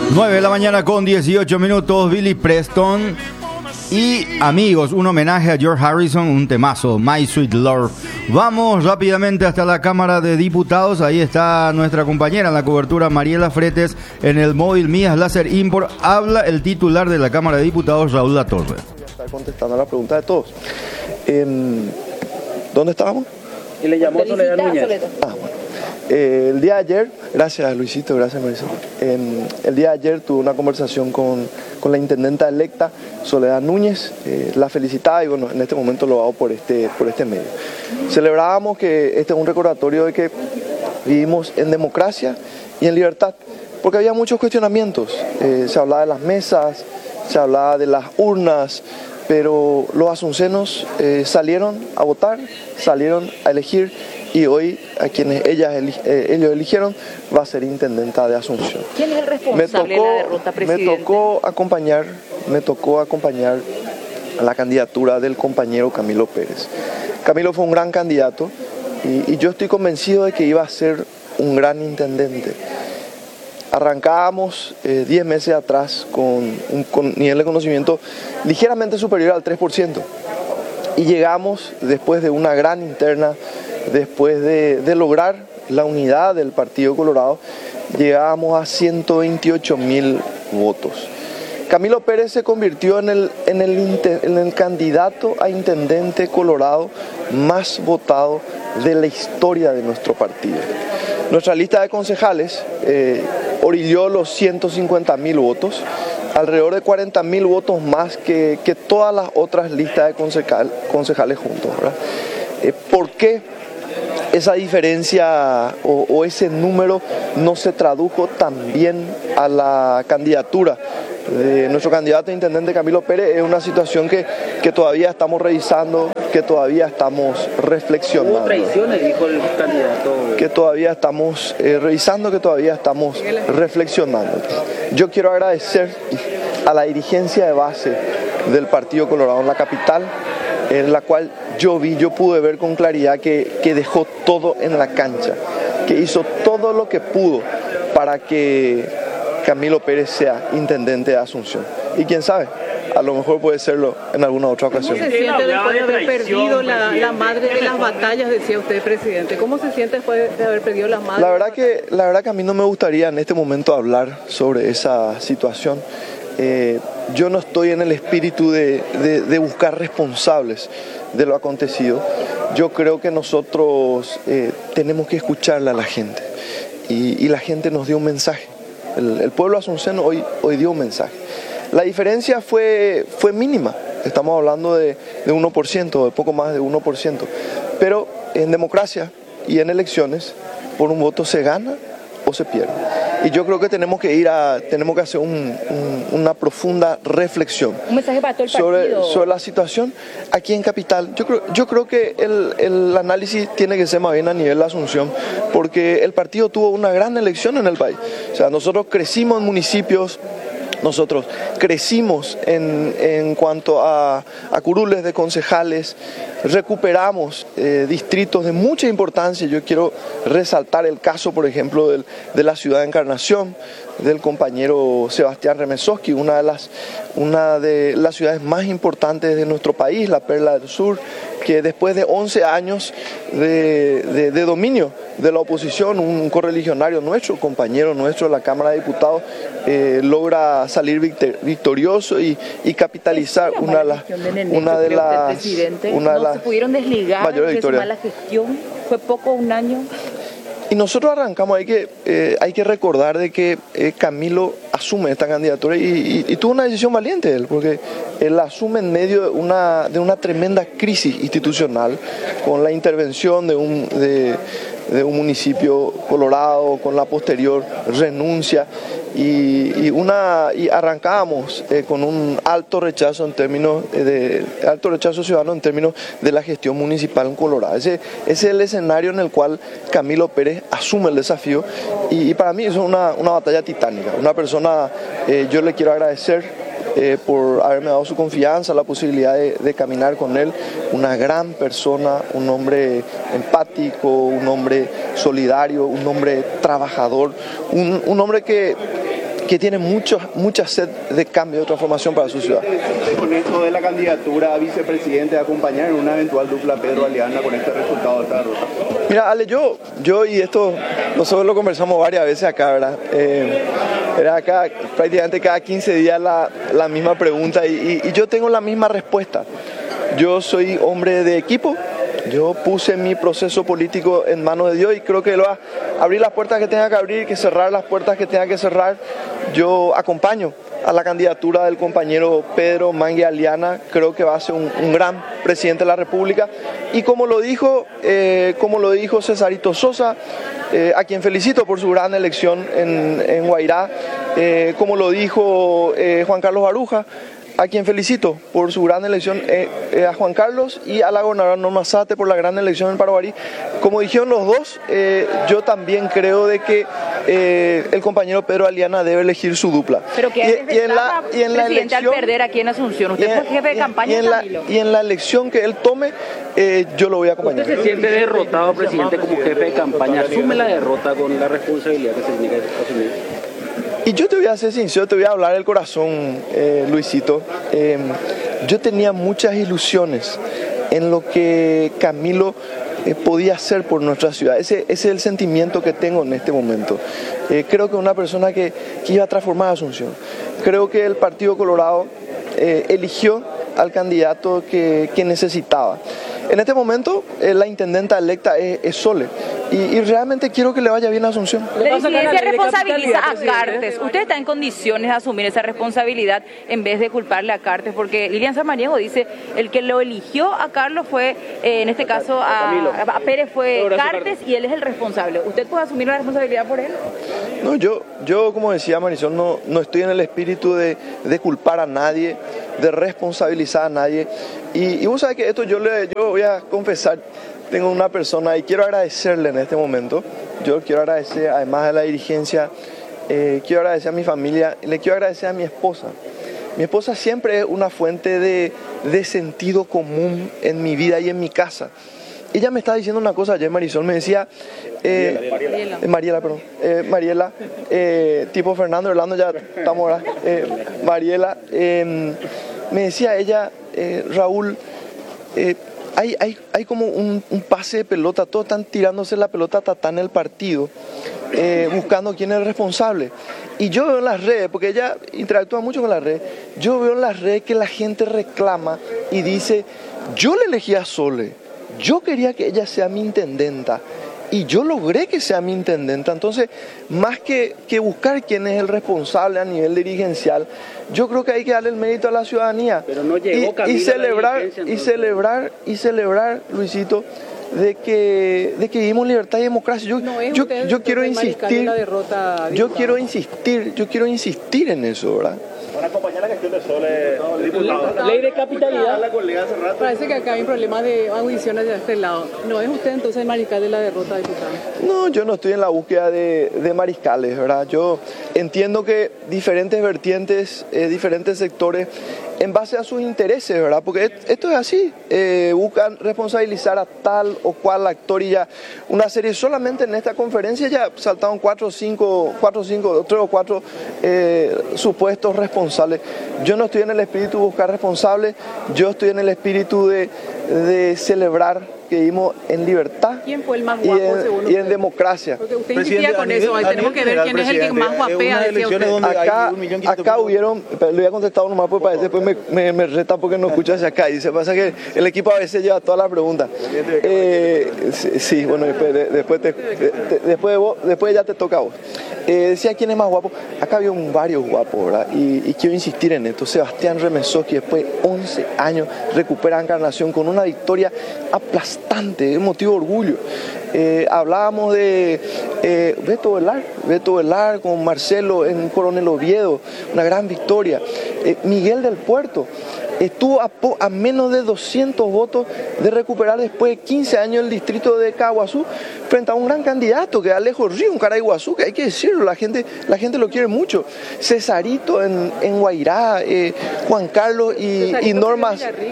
9 de la mañana con 18 minutos, Billy Preston y amigos, un homenaje a George Harrison, un temazo, My Sweet Lord. Vamos rápidamente hasta la Cámara de Diputados, ahí está nuestra compañera en la cobertura, Mariela Fretes, en el móvil Mías Láser Import. Habla el titular de la Cámara de Diputados, Raúl Latorre. Está contestando a la pregunta de todos. ¿Dónde estábamos? Y le llamó Soledad Núñez. Bueno. El día de ayer, gracias Luisito, gracias Mauricio. El día de ayer tuve una conversación con la intendenta electa, Soledad Núñez, la felicitaba y bueno, en este momento lo hago por este medio. Celebrábamos que este es un recordatorio de que vivimos en democracia y en libertad, porque había muchos cuestionamientos. Se hablaba de las mesas, se hablaba de las urnas, pero los asuncenos salieron a votar, salieron a elegir, y hoy a quienes ellos eligieron va a ser intendenta de Asunción. ¿Quién es el responsable de la derrota, presidente? Me tocó acompañar a la candidatura del compañero Camilo Pérez. Camilo fue un gran candidato y yo estoy convencido de que iba a ser un gran intendente. Arrancábamos 10 meses atrás con un nivel de conocimiento ligeramente superior al 3%. Y llegamos, después de una gran interna, después de lograr la unidad del Partido Colorado, llegábamos a 128.000 votos. Camilo Pérez se convirtió en el candidato a intendente colorado más votado de la historia de nuestro partido. Nuestra lista de concejales orilló los 150.000 votos, alrededor de 40.000 votos más que todas las otras listas de concejales juntos, ¿verdad? ¿Por qué esa diferencia o ese número no se tradujo también a la candidatura de nuestro candidato a intendente Camilo Pérez? Es una situación que todavía estamos revisando, que todavía estamos reflexionando. Hubo traiciones, dijo el candidato. Que todavía estamos revisando, que todavía estamos reflexionando. Yo quiero agradecer a la dirigencia de base del Partido Colorado en la capital, en la cual yo pude ver con claridad que dejó todo en la cancha, que hizo todo lo que pudo para que Camilo Pérez sea intendente de Asunción. Y quién sabe, a lo mejor puede serlo en alguna otra ocasión. ¿Cómo se siente después de haber perdido la madre de las batallas, decía usted, presidente? ¿Cómo se siente después de haber perdido la madre? La verdad que a mí no me gustaría en este momento hablar sobre esa situación. Yo no estoy en el espíritu de buscar responsables de lo acontecido. Yo creo que nosotros tenemos que escucharle a la gente y la gente nos dio un mensaje. El pueblo asunceno hoy dio un mensaje. La diferencia fue mínima, estamos hablando de 1%, de poco más de 1%, pero en democracia y en elecciones por un voto se gana o se pierde. Y yo creo que tenemos que hacer una profunda reflexión. Un mensaje para todo el partido. Sobre la situación aquí en Capital. Yo creo que el análisis tiene que ser más bien a nivel de Asunción, porque el partido tuvo una gran elección en el país. O sea, nosotros crecimos en municipios. Nosotros crecimos en cuanto a curules de concejales, recuperamos distritos de mucha importancia. Yo quiero resaltar el caso, por ejemplo, de la ciudad de Encarnación, del compañero Sebastián Remesoski, una de las ciudades más importantes de nuestro país, la Perla del Sur, que después de 11 años de dominio de la oposición, un correligionario nuestro, compañero nuestro de la Cámara de Diputados, logra salir victorioso y capitalizar una de las ¿No se pudieron desligar mayores de su victorias. mala gestión? ¿Fue poco, un año? Y nosotros arrancamos, hay que recordar de que Camilo asume esta candidatura y tuvo una decisión valiente él, porque él asume en medio de una tremenda crisis institucional, con la intervención de un municipio colorado, con la posterior renuncia y arrancábamos con un alto rechazo ciudadano en términos de la gestión municipal en Colorado. Ese es el escenario en el cual Camilo Pérez asume el desafío y para mí eso es una batalla titánica. Una persona, yo le quiero agradecer por haberme dado su confianza, la posibilidad de caminar con él, una gran persona, un hombre empático, un hombre solidario, un hombre trabajador, un hombre que que tiene mucha sed de cambio, de transformación para su ciudad. Con esto de la candidatura a vicepresidente, a acompañar en una eventual dupla Pedro Aliana con este resultado de esta derrota. Mira, Ale, yo y esto nosotros lo conversamos varias veces acá, ¿verdad? Era acá prácticamente cada 15 días la misma pregunta y yo tengo la misma respuesta. Yo soy hombre de equipo, yo puse mi proceso político en manos de Dios y creo que Él va a abrir las puertas que tenga que abrir, que cerrar las puertas que tenga que cerrar. Yo acompaño a la candidatura del compañero Pedro Mangui Aliana, creo que va a ser un gran presidente de la República y como lo dijo Cesarito Sosa, a quien felicito por su gran elección en Guairá, como lo dijo Juan Carlos Baruja, a quien felicito por su gran elección, a Juan Carlos y a la gobernadora Norma Sate por la gran elección en Paraguarí. Como dijeron los dos, yo también creo de que el compañero Pedro Aliana debe elegir su dupla. Pero que y en la elección, al perder aquí en Asunción, usted fue jefe de campaña, y en la elección que él tome, yo lo voy a acompañar. ¿Usted se siente derrotado, presidente, como jefe de campaña? ¿Asume la derrota con la responsabilidad que se tiene que asumir? Y yo te voy a ser sincero, te voy a hablar del corazón, Luisito. Yo tenía muchas ilusiones en lo que Camilo podía hacer por nuestra ciudad. Ese es el sentimiento que tengo en este momento. Creo que una persona que iba a transformar Asunción. Creo que el Partido Colorado eligió al candidato que necesitaba. En este momento, la intendenta electa es Sole. Y realmente quiero que le vaya bien a Asunción. La disidencia responsabiliza a Cartes. ¿Usted está en condiciones de asumir esa responsabilidad en vez de culparle a Cartes? Porque Lilian Samaniego dice, el que lo eligió a Carlos fue, en este caso a Pérez fue Cartes y él es el responsable. ¿Usted puede asumir la responsabilidad por él? No, yo como decía Marisol, no estoy en el espíritu de culpar a nadie, de responsabilizar a nadie. Y vos sabés que esto yo voy a confesar. Tengo una persona y quiero agradecerle en este momento. Yo quiero agradecer, además de la dirigencia, quiero agradecer a mi familia, le quiero agradecer a mi esposa. Mi esposa siempre es una fuente de sentido común en mi vida y en mi casa. Ella me estaba diciendo una cosa ayer, Marisol, me decía, Mariela, tipo Fernando Orlando, ya estamos ahora, Mariela, me decía ella, Raúl, hay como un pase de pelota, todos están tirándose la pelota tatá en el partido, buscando quién es el responsable. Y yo veo en las redes, porque ella interactúa mucho con las redes, yo veo en las redes que la gente reclama y dice, yo le elegí a Sole, yo quería que ella sea mi intendenta y yo logré que sea mi intendenta. Entonces, más que buscar quién es el responsable a nivel dirigencial, yo creo que hay que darle el mérito a la ciudadanía. Pero no llegó y celebrar, Luisito, de que vivimos libertad y democracia. Yo quiero insistir, yo quiero insistir en eso, ¿verdad? Para acompañar la gestión de Sole, diputado. Ley de capitalidad. Parece que acá hay un problema de audiciones de este lado. ¿No es usted entonces el mariscal de la derrota, diputado? No, yo no estoy en la búsqueda de mariscales, ¿verdad? Yo entiendo que diferentes vertientes, diferentes sectores, en base a sus intereses, ¿verdad? Porque esto es así, buscan responsabilizar a tal o cual actor y ya una serie, solamente en esta conferencia ya saltaron 3 o 4 supuestos responsables. Yo no estoy en el espíritu de buscar responsables, yo estoy en el espíritu de celebrar que vivimos en libertad. ¿Quién fue el más guapo según usted? Y en democracia. Porque usted insistía con eso, ahí tenemos que ver quién es el que más guapea, decía usted. Acá hubieron, le voy a contestar nomás porque parece, después me reta porque no escucha hacia acá y se pasa que el equipo a veces lleva todas las preguntas. Sí, bueno, después ya te toca a vos. Decía quién es más guapo. Acá había varios guapos, ¿verdad? Y quiero insistir en esto. Sebastián Remesoski, después de 11 años, recupera Encarnación con una victoria aplastante, es motivo de orgullo. Hablábamos de Beto Velar con Marcelo en Coronel Oviedo, una gran victoria. Miguel del Puerto, estuvo a menos de 200 votos de recuperar después de 15 años el distrito de Caguazú frente a un gran candidato que es Alejo Ríos, un cara de Iguazú, que hay que decirlo, la gente lo quiere mucho. Cesarito en Guairá, Juan Carlos y Norma.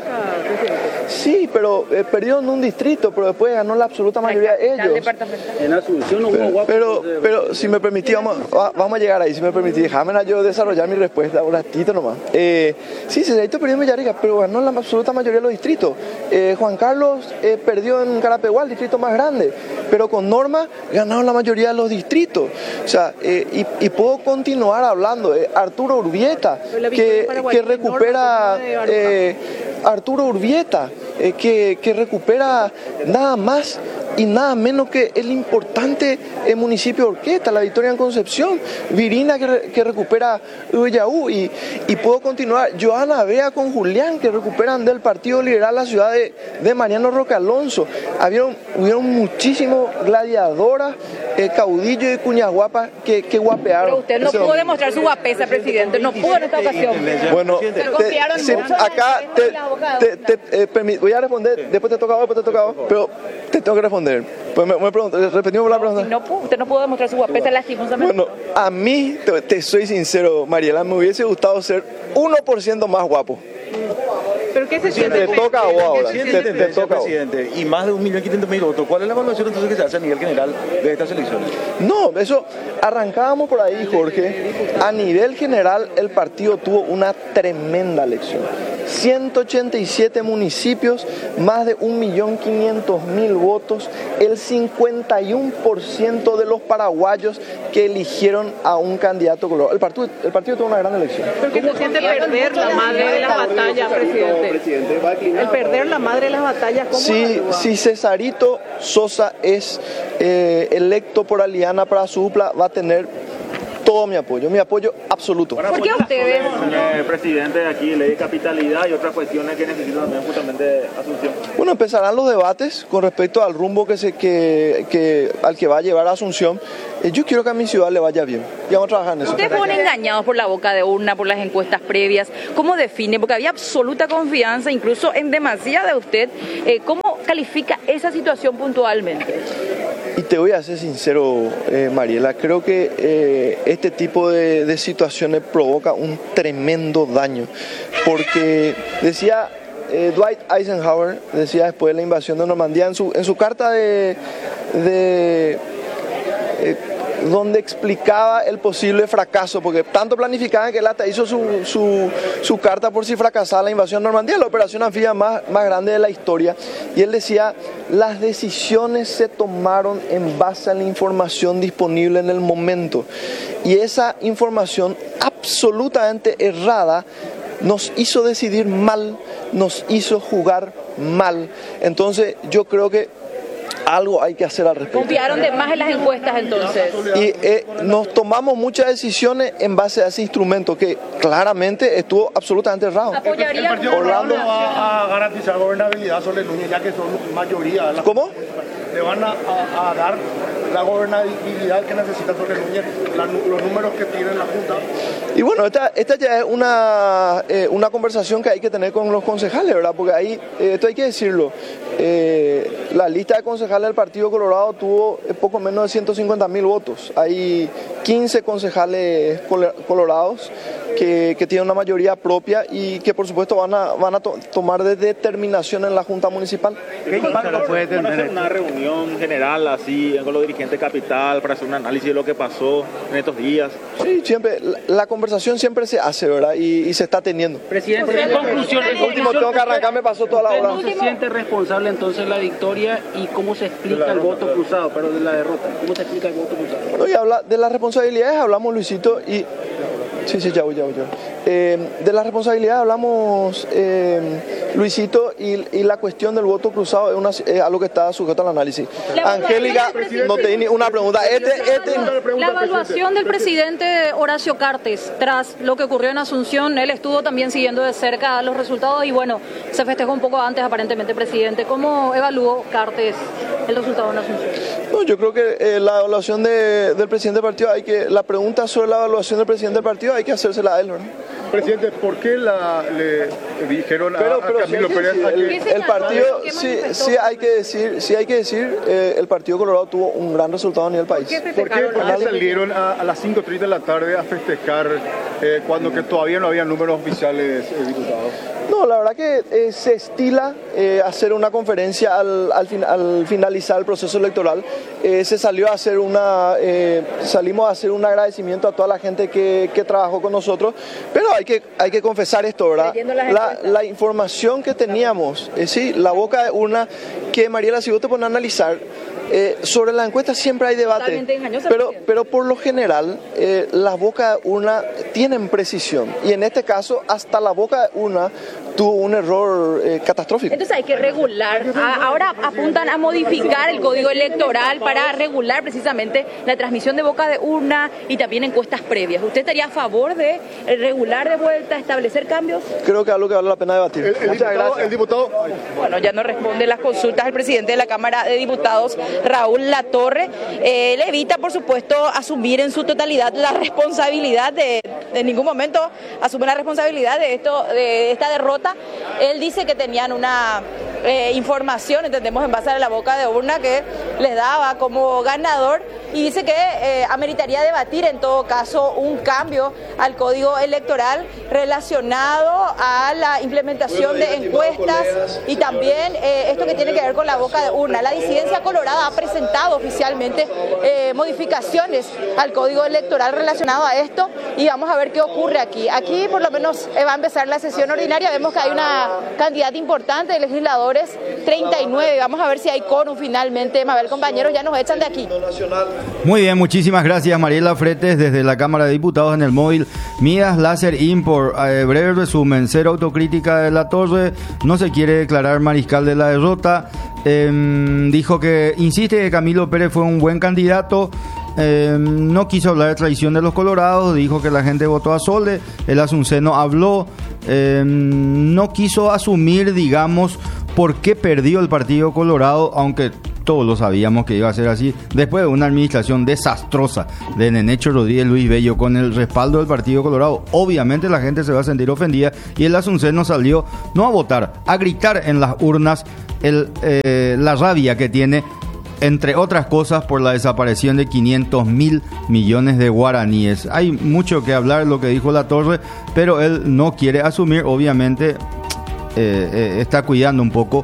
Sí, pero perdió en un distrito, pero después ganó la absoluta mayoría de ellos. En Asunción no hubo guapo. Pero si me permitís, vamos a llegar ahí, si me permitís. Déjame yo desarrollar mi respuesta un ratito nomás. Sí, Cesarito perdió en Villarrica, pero ganó la absoluta mayoría de los distritos. Juan Carlos perdió en Carapeguá, el distrito más grande, pero con Norma ganaron la mayoría de los distritos. O sea, y puedo continuar hablando. Arturo Urbieta, que recupera... Arturo Urbieta, que recupera nada más y nada menos que el importante municipio de Orquesta, la Victoria en Concepción, Virina que recupera Uyaú, y puedo continuar, Joana Bea con Julián, que recuperan del Partido Liberal la ciudad de Mariano Roque Alonso. Hubieron muchísimos gladiadoras, caudillos y cuñaguapas que guapearon. Pero usted no pudo demostrar su guapesa, presidente, no pudo en esta ocasión. Bueno, acá voy a responder, después te toca, pero te tengo que responder. Pues me pregunto, repetimos la pregunta. Usted no pudo demostrar su guapesa lastimosamente. Bueno, a mí, te soy sincero, Mariela, me hubiese gustado ser 1% más guapo. ¿Pero qué se siente? Te toca a vos ahora. Te toca a vos. Presidente, y más de 1.500.000 votos. ¿Cuál es la evaluación entonces que se hace a nivel general de estas elecciones? No, eso, arrancábamos por ahí, Jorge. A nivel general, el partido tuvo una tremenda elección. 187 municipios, más de 1.500.000 votos, el 51% de los paraguayos que eligieron a un candidato colorado. El partido tuvo una gran elección. ¿Pero qué se siente perder la madre de las batallas, presidente? El perder la madre de las batallas, ¿cómo evalúa? Si Cesarito Sosa es electo por Aliana para su dupla, va a tener todo mi apoyo absoluto. ¿Por qué ustedes? Presidente, aquí ley de capitalidad y otras cuestiones que necesitan también justamente Asunción. Bueno, empezarán los debates con respecto al rumbo al que va a llevar a Asunción. Yo quiero que a mi ciudad le vaya bien y vamos a trabajar en eso. Ustedes fueron engañados por la boca de urna, por las encuestas previas. ¿Cómo define? Porque había absoluta confianza, incluso en demasía de usted. ¿Cómo califica esa situación puntualmente? Y te voy a ser sincero, Mariela, creo que este tipo de situaciones provoca un tremendo daño, porque decía Dwight Eisenhower, decía después de la invasión de Normandía, en su carta donde explicaba el posible fracaso, porque tanto planificaban que él hasta hizo su carta por si fracasaba la invasión de Normandía, la operación anfibia más grande de la historia, y él decía: las decisiones se tomaron en base a la información disponible en el momento, y esa información absolutamente errada nos hizo decidir mal, nos hizo jugar mal. Entonces yo creo que algo hay que hacer al respecto. ¿Confiaron de más en las encuestas entonces? Y nos tomamos muchas decisiones en base a ese instrumento que claramente estuvo absolutamente errado. ¿Apoyaría? ¿El partido Orlando va a garantizar gobernabilidad sobre Núñez, ya que son mayoría? ¿Cómo? ¿Le van a dar la gobernabilidad que necesita sobre Núñez, los números que tiene la Junta? Y bueno, esta ya es una conversación que hay que tener con los concejales, ¿verdad? Porque ahí, esto hay que decirlo, la lista de concejales del Partido Colorado tuvo poco menos de 150.000 votos. Hay 15 concejales colorados que tienen una mayoría propia y que por supuesto van a tomar de determinación en la Junta Municipal. ¿Qué impacto puede tener una reunión general así con los dirigentes capital para hacer un análisis de lo que pasó en estos días? Sí, siempre, la conversación siempre se hace, ¿verdad? Y se está teniendo. Presidente, en conclusión, tengo que arrancar, me pasó toda la hora. ¿Cómo se siente responsable entonces la victoria y cómo se explica el voto cruzado, pero de la derrota? ¿Cómo se explica el voto cruzado? Bueno, y habla de las responsabilidades hablamos, Luisito, y... Sí, ya voy. De la responsabilidad hablamos, Luisito, y la cuestión del voto cruzado es algo que está sujeto al análisis. Angélica, no te di una pregunta. La evaluación del presidente Horacio Cartes tras lo que ocurrió en Asunción, él estuvo también siguiendo de cerca los resultados y bueno, se festejó un poco antes aparentemente, presidente. ¿Cómo evaluó Cartes el resultado en Asunción? No, yo creo que la evaluación del presidente del partido la pregunta sobre la evaluación del presidente del partido hay que hacérsela a él, ¿verdad? Presidente, ¿por qué le dijeron a Camilo Pérez el partido, sí hay que decir, el Partido Colorado tuvo un gran resultado a nivel país. ¿Por qué salieron a las 5:30 de la tarde a festejar cuando que todavía no había números oficiales, diputados? No, la verdad que se estila hacer una conferencia al finalizar el proceso electoral. Se salió a hacer salimos a hacer un agradecimiento a toda la gente que trabajó con nosotros, pero hay que confesar esto, ¿verdad? La información que teníamos, la boca de urna que Mariela, si vos te pones a analizar, sobre la encuesta siempre hay debate, pero por lo general las bocas de urna tienen precisión y en este caso hasta la boca de urna tuvo un error catastrófico. Entonces hay que regular. Ahora apuntan a modificar el código electoral para regular precisamente la transmisión de boca de urna y también encuestas previas. ¿Usted estaría a favor de regular de vuelta, establecer cambios? Creo que es algo que vale la pena debatir. Muchas gracias. El diputado. Bueno, ya no responde las consultas el presidente de la Cámara de Diputados, Raúl Latorre. Él evita, por supuesto, asumir en su totalidad la responsabilidad en ningún momento asume la responsabilidad de esta derrota. Él dice que tenían una información, entendemos, en base a la boca de urna que les daba como ganador y dice que ameritaría debatir en todo caso un cambio al código electoral relacionado a la implementación de encuestas y también esto que tiene que ver con la boca de urna. La disidencia colorada ha presentado oficialmente modificaciones al código electoral relacionado a esto y vamos a ver qué ocurre aquí. Aquí por lo menos va a empezar la sesión ordinaria, vemos que hay una cantidad importante de legisladores, 39, vamos a ver si hay quórum finalmente. Mabel, compañeros, ya nos echan de aquí. Muy bien, muchísimas gracias Mariela Fretes desde la Cámara de Diputados en el móvil Midas Láser Import. Breve resumen, cero autocrítica de Latorre, no se quiere declarar mariscal de la derrota, dijo que insiste que Camilo Pérez fue un buen candidato. No quiso hablar de traición de los colorados, dijo que la gente votó a Sole, el asunceno habló, no quiso asumir, digamos, por qué perdió el Partido Colorado, aunque todos lo sabíamos que iba a ser así, después de una administración desastrosa de Nenecho Rodríguez Luis Bello con el respaldo del Partido Colorado. Obviamente la gente se va a sentir ofendida y el asunceno salió no a votar, a gritar en las urnas la rabia que tiene, entre otras cosas, por la desaparición de 500.000 millones de guaraníes. Hay mucho que hablar de lo que dijo Latorre, pero él no quiere asumir, obviamente está cuidando un poco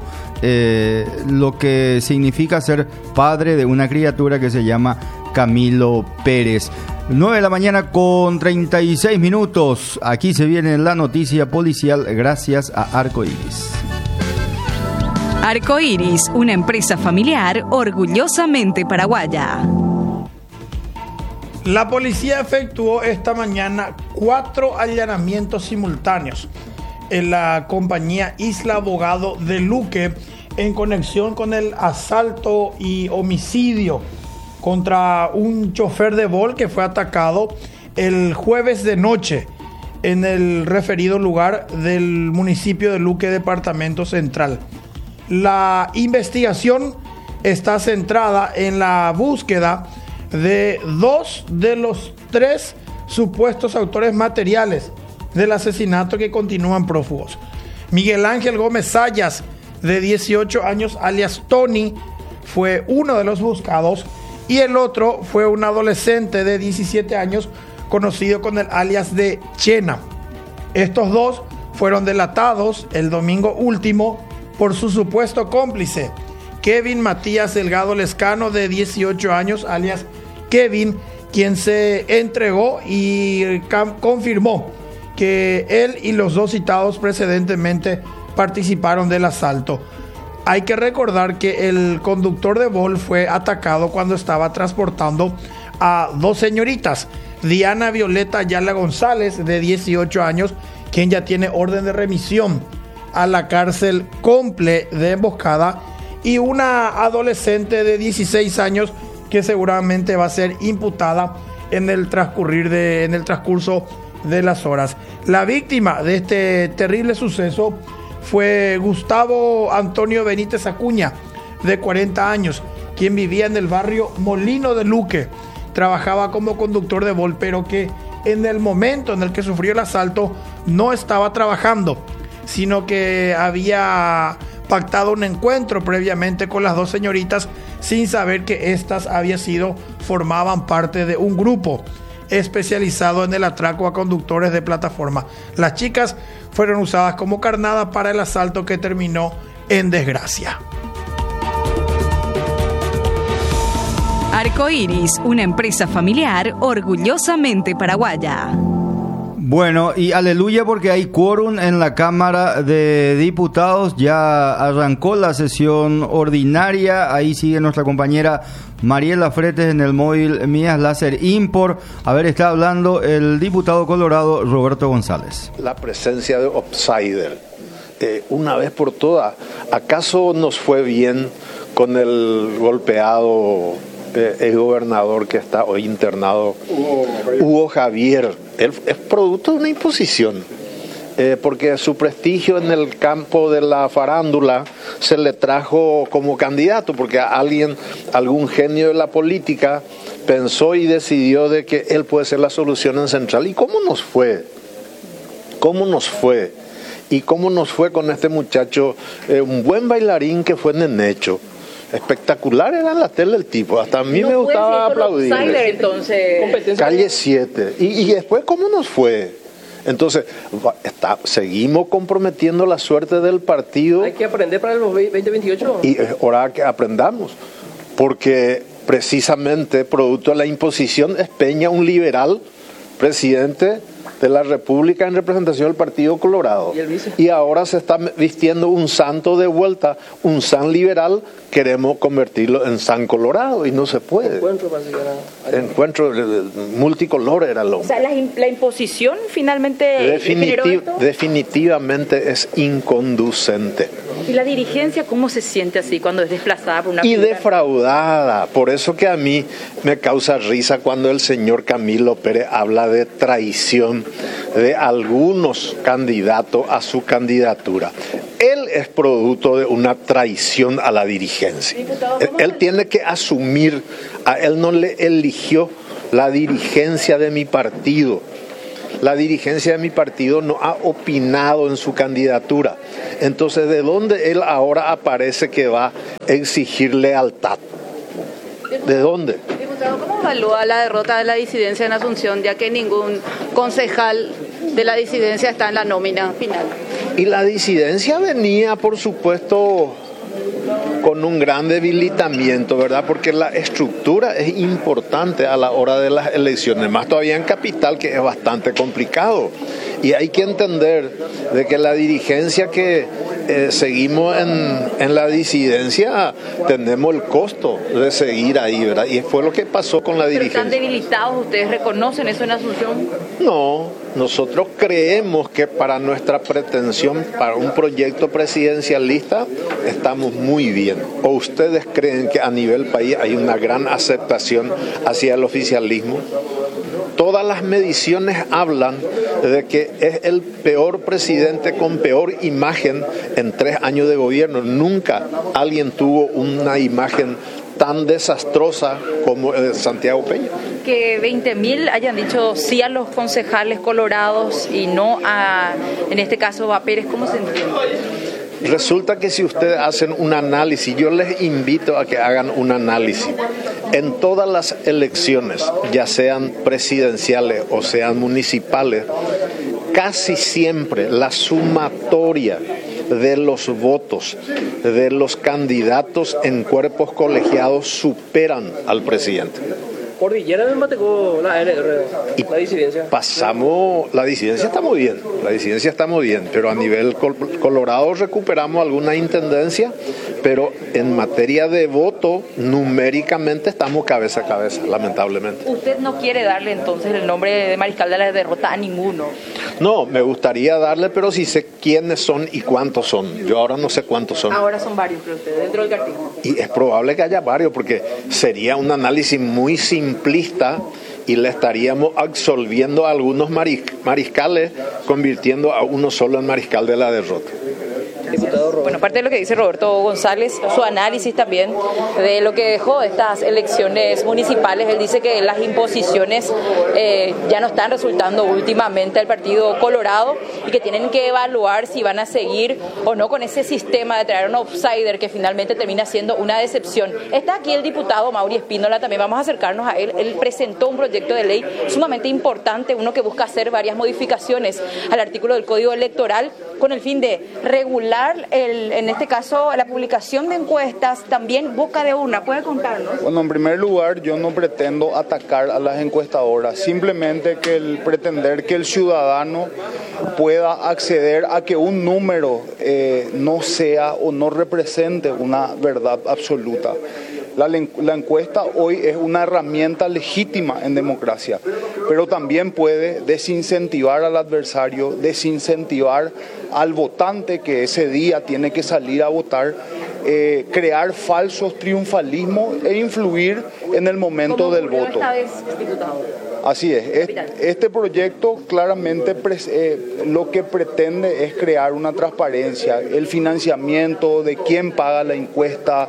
lo que significa ser padre de una criatura que se llama Camilo Pérez. 9 de la mañana con 36 minutos. Aquí se viene la noticia policial gracias a Arcoiris. Arcoiris, una empresa familiar orgullosamente paraguaya. La policía efectuó esta mañana 4 allanamientos simultáneos en la compañía Isla Abogado de Luque en conexión con el asalto y homicidio contra un chofer de Volt que fue atacado el jueves de noche en el referido lugar del municipio de Luque, departamento central. La investigación está centrada en la búsqueda de 2 de los 3 supuestos autores materiales del asesinato que continúan prófugos. Miguel Ángel Gómez Sayas, de 18 años, alias Tony, fue uno de los buscados y el otro fue un adolescente de 17 años conocido con el alias de Chena. Estos dos fueron delatados el domingo último por su supuesto cómplice, Kevin Matías Delgado Lescano, de 18 años, alias Kevin, quien se entregó y confirmó que él y los 2 citados precedentemente participaron del asalto. Hay que recordar que el conductor de Volt fue atacado cuando estaba transportando a 2 señoritas, Diana Violeta Ayala González, de 18 años, quien ya tiene orden de remisión a la cárcel Comple de Emboscada, y una adolescente de 16 años que seguramente va a ser imputada en el transcurso de las horas. La víctima de este terrible suceso fue Gustavo Antonio Benítez Acuña, de 40 años, quien vivía en el barrio Molino de Luque. Trabajaba como conductor de Volt, pero que en el momento en el que sufrió el asalto no estaba trabajando, sino que había pactado un encuentro previamente con las dos señoritas sin saber que éstas formaban parte de un grupo especializado en el atraco a conductores de plataforma. Las chicas fueron usadas como carnada para el asalto que terminó en desgracia. Arcoiris, una empresa familiar orgullosamente paraguaya. Bueno, y aleluya porque hay quórum en la Cámara de Diputados. Ya arrancó la sesión ordinaria. Ahí sigue nuestra compañera Mariela Fretes en el móvil Mías Láser Import. A ver, está hablando el diputado colorado Roberto González. La presencia de outsider. Una vez por todas, ¿acaso nos fue bien con el golpeado el gobernador que está hoy internado, Hugo Javier? Él es producto de una imposición, porque su prestigio en el campo de la farándula se le trajo como candidato, porque algún genio de la política pensó y decidió de que él puede ser la solución en Central. ¿Y cómo nos fue? ¿Cómo nos fue? ¿Y cómo nos fue con este muchacho, un buen bailarín que fue Nenecho? Espectacular era en la tele el tipo, hasta a mí me gustaba aplaudir. Entonces, Calle 7. Y después, ¿cómo nos fue? Entonces, seguimos comprometiendo la suerte del partido. Hay que aprender para el 2028. Y es hora que aprendamos, porque precisamente, producto de la imposición, es Peña un liberal, presidente de la República en representación del Partido Colorado. Y ahora se está vistiendo un santo de vuelta, un san liberal, queremos convertirlo en san colorado y no se puede. Encuentro multicolor era lo. O sea, la imposición finalmente definitivamente es inconducente. ¿Y la dirigencia cómo se siente así cuando es desplazada por una y defraudada? Por eso que a mí me causa risa cuando el señor Camilo Pérez habla de traición de algunos candidatos a su candidatura. Él es producto de una traición a la dirigencia. Él tiene que asumir, a él no le eligió la dirigencia de mi partido. La dirigencia de mi partido no ha opinado en su candidatura. Entonces, ¿de dónde él ahora aparece que va a exigir lealtad? ¿De dónde? Diputado, ¿cómo evalúa la derrota de la disidencia en Asunción, ya que ningún concejal de la disidencia está en la nómina final? Y la disidencia venía, por supuesto, con un gran debilitamiento, ¿verdad? Porque la estructura es importante a la hora de las elecciones, más todavía en capital, que es bastante complicado. Y hay que entender de que la dirigencia que seguimos en la disidencia, tenemos el costo de seguir ahí, ¿verdad? Y fue lo que pasó con la dirigencia. ¿Están debilitados? ¿Ustedes reconocen eso en Asunción? No, nosotros creemos que para nuestra pretensión, para un proyecto presidencialista, estamos muy bien. ¿O ustedes creen que a nivel país hay una gran aceptación hacia el oficialismo? Todas las mediciones hablan de que es el peor presidente con peor imagen en 3 años de gobierno. Nunca alguien tuvo una imagen tan desastrosa como Santiago Peña. Que 20.000 hayan dicho sí a los concejales colorados y no a, en este caso, a Pérez, ¿cómo se entiende? Resulta que si ustedes hacen un análisis, yo les invito a que hagan un análisis. En todas las elecciones, ya sean presidenciales o sean municipales, casi siempre la sumatoria de los votos de los candidatos en cuerpos colegiados superan al presidente. Cordillera me matecó la disidencia. La disidencia está muy bien, pero a nivel colorado recuperamos alguna intendencia, pero en materia de voto, numéricamente estamos cabeza a cabeza, lamentablemente. ¿Usted no quiere darle entonces el nombre de mariscal de la derrota a ninguno? No, me gustaría darle, pero sí sé quiénes son y cuántos son. Yo ahora no sé cuántos son. Ahora son varios, pero usted dentro del cartel. Y es probable que haya varios, porque sería un análisis muy simplista y le estaríamos absolviendo a algunos mariscales, convirtiendo a uno solo en mariscal de la derrota. Bueno, parte de lo que dice Roberto González, su análisis también de lo que dejó estas elecciones municipales, él dice que las imposiciones ya no están resultando últimamente al Partido Colorado y que tienen que evaluar si van a seguir o no con ese sistema de traer un outsider que finalmente termina siendo una decepción. Está aquí el diputado Mauri Espínola, también vamos a acercarnos a él. Él presentó un proyecto de ley sumamente importante, uno que busca hacer varias modificaciones al artículo del Código Electoral con el fin de regular, en este caso, la publicación de encuestas, también boca de urna. ¿Puede contarnos? Bueno, en primer lugar, yo no pretendo atacar a las encuestadoras, simplemente pretender que el ciudadano pueda acceder a que un número no sea o no represente una verdad absoluta. La encuesta hoy es una herramienta legítima en democracia, pero también puede desincentivar al adversario, desincentivar al votante que ese día tiene que salir a votar, crear falsos triunfalismos e influir en el momento del voto. Así es. Este proyecto claramente lo que pretende es crear una transparencia, el financiamiento de quién paga la encuesta,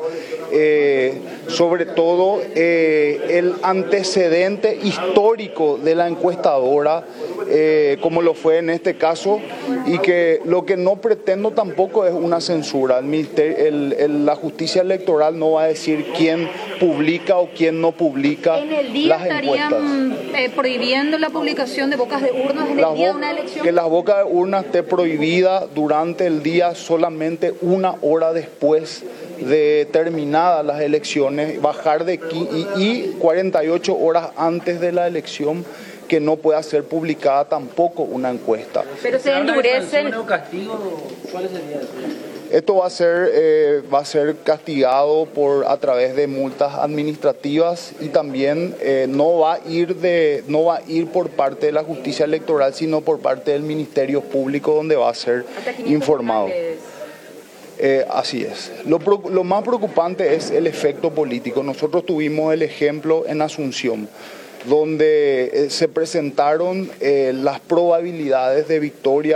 sobre todo el antecedente histórico de la encuestadora, como lo fue en este caso, y que lo que no pretendo tampoco es una censura. La justicia electoral no va a decir quién publica o quién no publica ¿En el día las encuestas. estarían prohibiendo la publicación de bocas de urnas en el día de una elección? Que la boca de urnas esté prohibida durante el día solamente una hora después de terminadas las elecciones, bajar de aquí y 48 horas antes de la elección, que no pueda ser publicada tampoco una encuesta. Pero se endurecen. ¿O castigo? ¿Cuál sería eso? Esto va a ser castigado a través de multas administrativas y también no va a ir por parte de la justicia electoral, sino por parte del Ministerio Público, donde va a ser informado. Así es. Lo más preocupante es el efecto político. Nosotros tuvimos el ejemplo en Asunción, donde se presentaron las probabilidades de victoria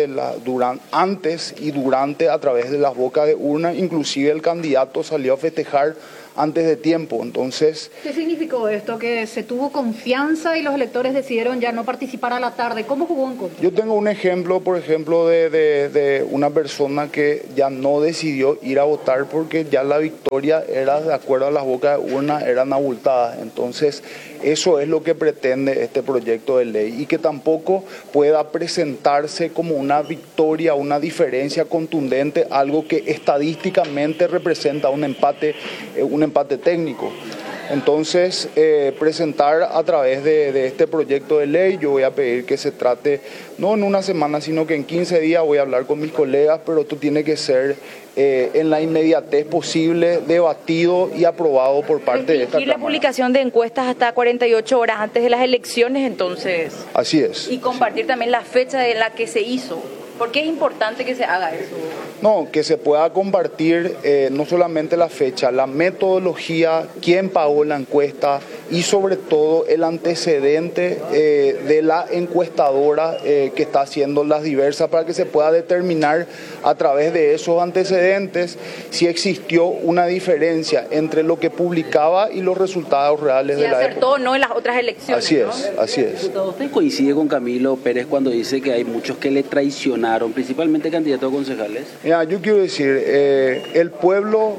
antes y durante a través de las bocas de urna. Inclusive el candidato salió a festejar antes de tiempo. Entonces, ¿qué significó esto? ¿Que se tuvo confianza y los electores decidieron ya no participar a la tarde? ¿Cómo jugó en contra? Yo tengo un ejemplo, por ejemplo, de una persona que ya no decidió ir a votar porque ya la victoria era, de acuerdo a las bocas de urna, eran abultadas. Entonces, eso es lo que pretende este proyecto de ley, y que tampoco pueda presentarse como una victoria, una diferencia contundente, algo que estadísticamente representa un empate técnico. Entonces, presentar a través de este proyecto de ley, yo voy a pedir que se trate, no en una semana, sino que en 15 días voy a hablar con mis colegas, pero esto tiene que ser en la inmediatez posible, debatido y aprobado por parte de esta Cámara. Y la publicación de encuestas hasta 48 horas antes de las elecciones, entonces. Así es. Y compartir también la fecha de la que se hizo. ¿Por qué es importante que se haga eso? No, que se pueda compartir no solamente la fecha, la metodología, quién pagó la encuesta y sobre todo el antecedente de la encuestadora que está haciendo las diversas, para que se pueda determinar a través de esos antecedentes si existió una diferencia entre lo que publicaba y los resultados reales de la época. Si acertó o no en las otras elecciones. Así es, así es. Diputado, ¿usted coincide con Camilo Pérez cuando dice que hay muchos que le traicionaron, principalmente candidatos a concejales? Mira, yo quiero decir, el pueblo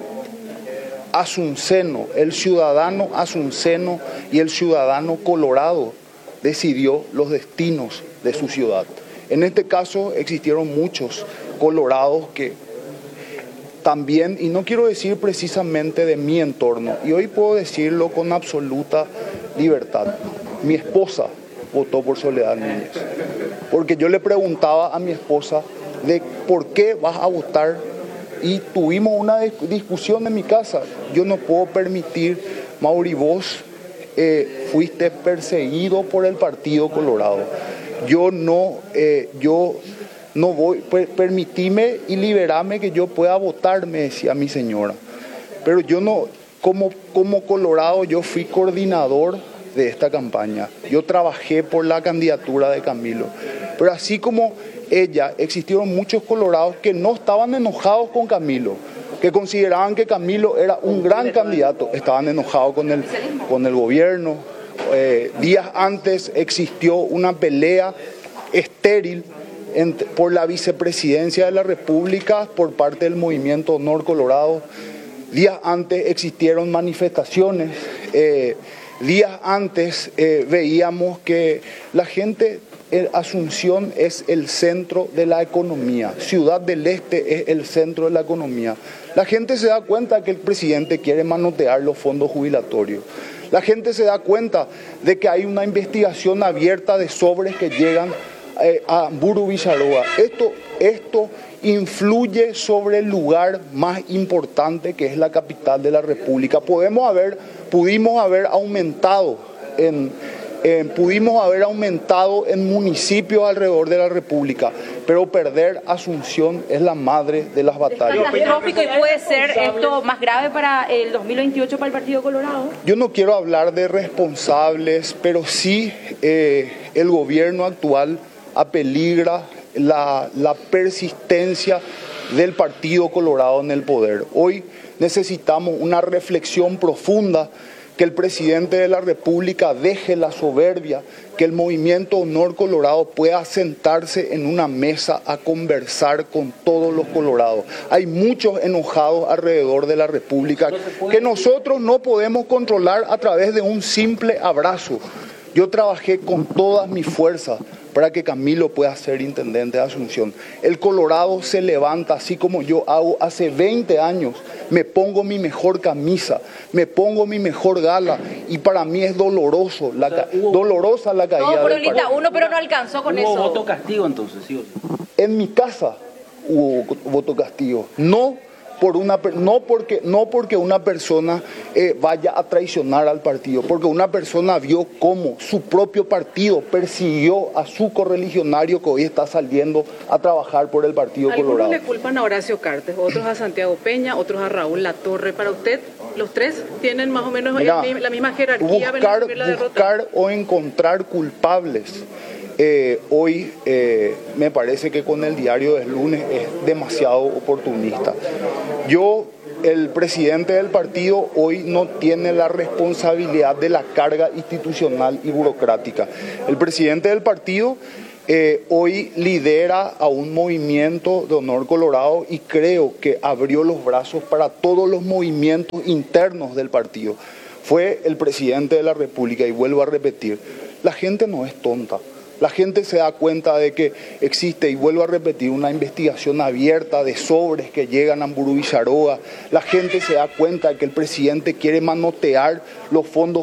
asunceno, el ciudadano asunceno y el ciudadano colorado decidió los destinos de su ciudad. En este caso existieron muchos colorados que también, y no quiero decir precisamente de mi entorno, y hoy puedo decirlo con absoluta libertad, mi esposa votó por Soledad Núñez, porque yo le preguntaba a mi esposa de por qué vas a votar, y tuvimos una discusión en mi casa. Yo no puedo permitir, Mauri, vos fuiste perseguido por el Partido Colorado. Yo no voy, permitime y liberame que yo pueda votar, me decía mi señora. Pero yo no, como colorado, yo fui coordinador de esta campaña. Yo trabajé por la candidatura de Camilo. Pero así como ella, existieron muchos colorados que no estaban enojados con Camilo, que consideraban que Camilo era un gran candidato, estaban enojados con el gobierno. Días antes existió una pelea estéril por la vicepresidencia de la República por parte del movimiento Honor Colorado. Días antes existieron manifestaciones. Días antes veíamos que la gente, Asunción es el centro de la economía, Ciudad del Este es el centro de la economía. La gente se da cuenta que el presidente quiere manotear los fondos jubilatorios. La gente se da cuenta de que hay una investigación abierta de sobres que llegan a Amburu Villarroa. Esto influye sobre el lugar más importante que es la capital de la República. Pudimos haber aumentado en municipios alrededor de la República, pero perder Asunción es la madre de las batallas. ¿Catastrófico y puede ser esto más grave para el 2028 para el Partido Colorado? Yo no quiero hablar de responsables, pero sí el gobierno actual apeligra la persistencia del Partido Colorado en el poder. Hoy necesitamos una reflexión profunda, que el presidente de la República deje la soberbia, que el movimiento Honor Colorado pueda sentarse en una mesa a conversar con todos los colorados. Hay muchos enojados alrededor de la República que nosotros no podemos controlar a través de un simple abrazo. Yo trabajé con todas mis fuerzas para que Camilo pueda ser intendente de Asunción. El Colorado se levanta, así como yo hago hace 20 años. Me pongo mi mejor camisa, me pongo mi mejor gala, y para mí es dolorosa la caída no, del partido. uno, pero no alcanzó con eso. ¿Hubo voto castigo entonces? ¿Sí o sí? En mi casa hubo voto castigo. No porque una persona vaya a traicionar al partido, porque una persona vio cómo su propio partido persiguió a su correligionario que hoy está saliendo a trabajar por el Partido Colorado. Algunos le culpan a Horacio Cartes, otros a Santiago Peña, otros a Raúl Latorre. Para usted, los tres tienen más o menos la misma jerarquía. Buscar o encontrar culpables. Hoy me parece que con el diario del lunes es demasiado oportunista. El presidente del partido hoy no tiene la responsabilidad de la carga institucional y burocrática. El presidente del partido hoy lidera a un movimiento de Honor Colorado y creo que abrió los brazos para todos los movimientos internos del partido. Fue el presidente de la República, y vuelvo a repetir, la gente no es tonta. La gente se da cuenta de que existe, y vuelvo a repetir, una investigación abierta de sobres que llegan a Amburu Villarroa. La gente se da cuenta de que el presidente quiere manotear los fondos